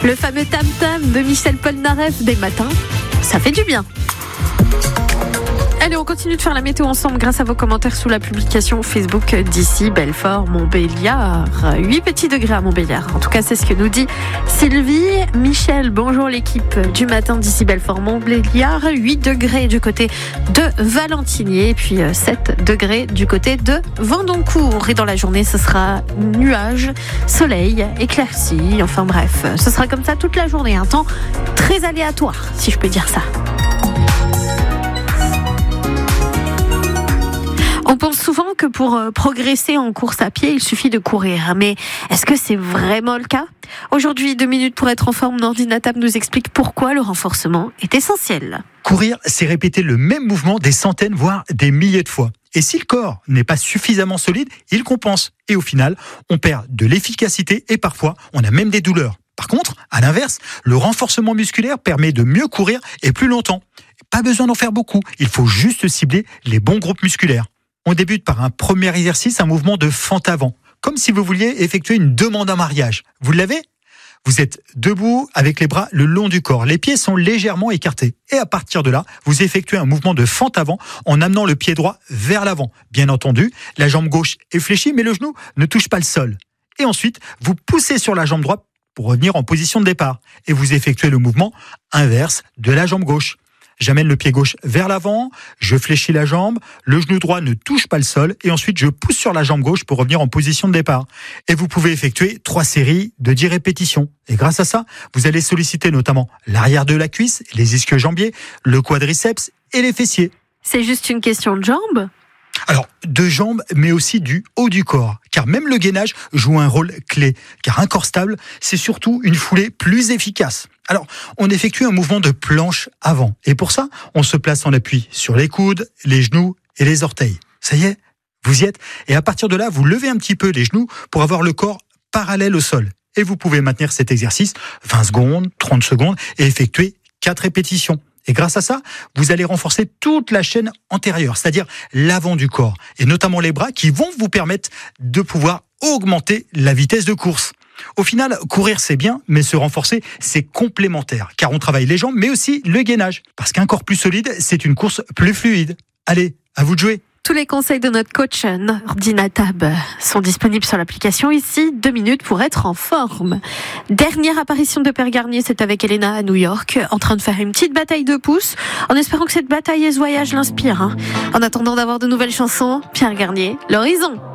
Le fameux Tam Tam de Michel Polnareff des matins, ça fait du bien. Allez, on continue de faire la météo ensemble grâce à vos commentaires sous la publication Facebook d'ici Belfort, Montbéliard. 8 petits degrés à Montbéliard. En tout cas, c'est ce que nous dit Sylvie. Michel, bonjour l'équipe du matin d'ici Belfort, Montbéliard. 8 degrés du côté de Valentinier et puis 7 degrés du côté de Vendoncourt. Et dans la journée, ce sera nuages, soleil, éclaircies. Enfin bref, ce sera comme ça toute la journée. Un temps très aléatoire, si je peux dire ça. On pense souvent que pour progresser en course à pied, il suffit de courir. Mais est-ce que c'est vraiment le cas ? Aujourd'hui, 2 minutes pour être en forme, Nordine Natab nous explique pourquoi le renforcement est essentiel. Courir, c'est répéter le même mouvement des centaines, voire des milliers de fois. Et si le corps n'est pas suffisamment solide, il compense. Et au final, on perd de l'efficacité et parfois, on a même des douleurs. Par contre, à l'inverse, le renforcement musculaire permet de mieux courir et plus longtemps. Pas besoin d'en faire beaucoup, il faut juste cibler les bons groupes musculaires. On débute par un premier exercice, un mouvement de fente avant, comme si vous vouliez effectuer une demande en mariage. Vous l'avez ? Vous êtes debout avec les bras le long du corps, les pieds sont légèrement écartés. Et à partir de là, vous effectuez un mouvement de fente avant en amenant le pied droit vers l'avant. Bien entendu, la jambe gauche est fléchie, mais le genou ne touche pas le sol. Et ensuite, vous poussez sur la jambe droite pour revenir en position de départ. Et vous effectuez le mouvement inverse de la jambe gauche. J'amène le pied gauche vers l'avant, je fléchis la jambe, le genou droit ne touche pas le sol et ensuite je pousse sur la jambe gauche pour revenir en position de départ. Et vous pouvez effectuer 3 séries de 10 répétitions. Et grâce à ça, vous allez solliciter notamment l'arrière de la cuisse, les ischio-jambiers, le quadriceps et les fessiers. C'est juste une question de jambes ? Alors, de jambes, mais aussi du haut du corps. Car même le gainage joue un rôle clé. Car un corps stable, c'est surtout une foulée plus efficace. Alors, on effectue un mouvement de planche avant. Et pour ça, on se place en appui sur les coudes, les genoux et les orteils. Ça y est, vous y êtes. Et à partir de là, vous levez un petit peu les genoux pour avoir le corps parallèle au sol. Et vous pouvez maintenir cet exercice 20 secondes, 30 secondes et effectuer 4 répétitions. Et grâce à ça, vous allez renforcer toute la chaîne antérieure, c'est-à-dire l'avant du corps, et notamment les bras qui vont vous permettre de pouvoir augmenter la vitesse de course. Au final, courir c'est bien, mais se renforcer c'est complémentaire, car on travaille les jambes, mais aussi le gainage. Parce qu'un corps plus solide, c'est une course plus fluide. Allez, à vous de jouer. Tous les conseils de notre coach Nordine Natab sont disponibles sur l'application ici. 2 minutes pour être en forme. Dernière apparition de Pierre Garnier, c'est avec Elena à New York, en train de faire une petite bataille de pouces, en espérant que cette bataille et ce voyage l'inspire. En attendant d'avoir de nouvelles chansons, Pierre Garnier, l'horizon.